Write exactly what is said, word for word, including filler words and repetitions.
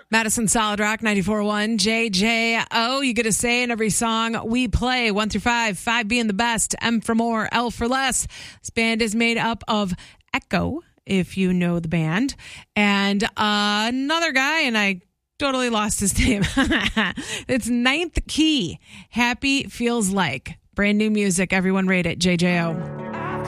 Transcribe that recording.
Madison Solid Rock ninety-four point one, J J O. You get a say in every song we play, one through five, five being the best, M for more, L for less. This band is made up of Echo, if you know the band, and uh, another guy, and I totally lost his name. It's Ninth Key. Happy Feels Like. Brand new music. Everyone rate it. J J O.